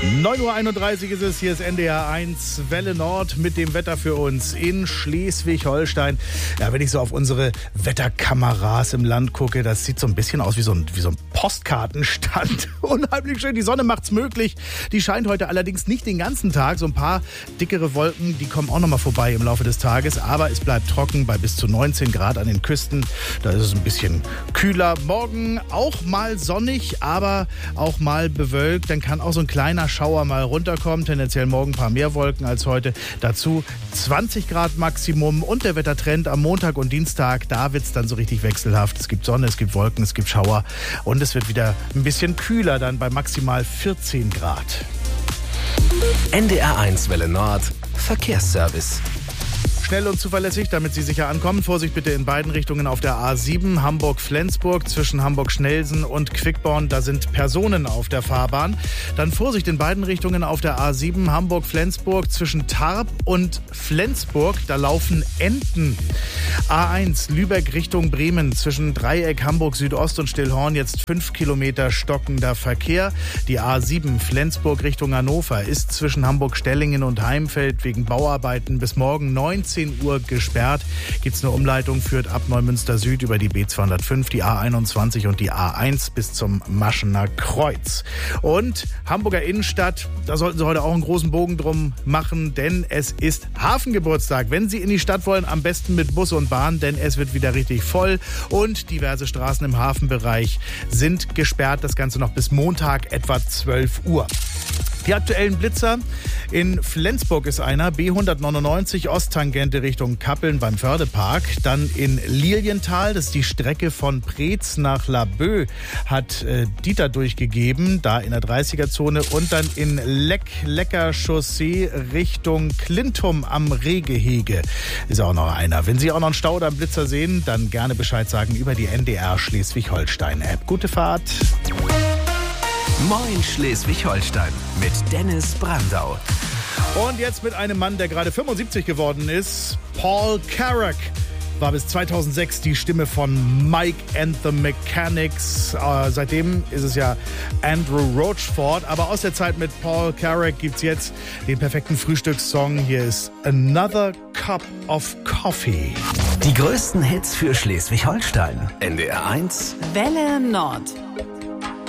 9:31 Uhr ist es, hier ist NDR 1 Welle Nord mit dem Wetter für uns in Schleswig-Holstein. Ja, wenn ich so auf unsere Wetterkameras im Land gucke, das sieht so ein bisschen aus wie so ein Postkartenstand. Unheimlich schön, die Sonne macht's möglich. Die scheint heute allerdings nicht den ganzen Tag. So ein paar dickere Wolken, die kommen auch noch mal vorbei im Laufe des Tages. Aber es bleibt trocken bei bis zu 19 Grad an den Küsten. Da ist es ein bisschen kühler. Morgen auch mal sonnig, aber auch mal bewölkt. Dann kann auch so ein kleiner Schauer mal runterkommen. Tendenziell morgen ein paar mehr Wolken als heute. Dazu 20 Grad Maximum und der Wettertrend am Montag und Dienstag. Da wird es dann so richtig wechselhaft. Es gibt Sonne, es gibt Wolken, es gibt Schauer und es wird wieder ein bisschen kühler dann bei maximal 14 Grad. NDR 1 Welle Nord Verkehrsservice. Schnell und zuverlässig, damit Sie sicher ankommen. Vorsicht bitte in beiden Richtungen auf der A7 Hamburg-Flensburg zwischen Hamburg-Schnelsen und Quickborn. Da sind Personen auf der Fahrbahn. Dann Vorsicht in beiden Richtungen auf der A7 Hamburg-Flensburg zwischen Tarp und Flensburg. Da laufen Enten. A1 Lübeck Richtung Bremen zwischen Dreieck Hamburg Südost und Stillhorn jetzt 5 Kilometer stockender Verkehr. Die A7 Flensburg Richtung Hannover ist zwischen Hamburg-Stellingen und Heimfeld wegen Bauarbeiten bis morgen 19 Uhr gesperrt. Gibt's eine Umleitung, führt ab Neumünster Süd über die B205, die A21 und die A1 bis zum Maschener Kreuz. Und Hamburger Innenstadt, da sollten Sie heute auch einen großen Bogen drum machen, denn es ist Hafengeburtstag. Wenn Sie in die Stadt wollen, am besten mit Bus und Bahn, denn es wird wieder richtig voll und diverse Straßen im Hafenbereich sind gesperrt. Das Ganze noch bis Montag etwa 12 Uhr. Die aktuellen Blitzer: in Flensburg ist einer, B199 Osttangente Richtung Kappeln beim Fördepark. Dann in Lilienthal, das ist die Strecke von Preetz nach Laboe, hat Dieter durchgegeben, da in der 30er-Zone. Und dann in Lecker Chaussee Richtung Klintum am Rehgehege ist auch noch einer. Wenn Sie auch noch einen Stau oder einen Blitzer sehen, dann gerne Bescheid sagen über die NDR Schleswig-Holstein-App. Gute Fahrt! Moin Schleswig-Holstein mit Dennis Brandau. Und jetzt mit einem Mann, der gerade 75 geworden ist. Paul Carrack war bis 2006 die Stimme von Mike and the Mechanics. Seitdem ist es ja Andrew Rochford. Aber aus der Zeit mit Paul Carrack gibt's jetzt den perfekten Frühstückssong. Hier ist Another Cup of Coffee. Die größten Hits für Schleswig-Holstein. NDR 1 Welle Nord.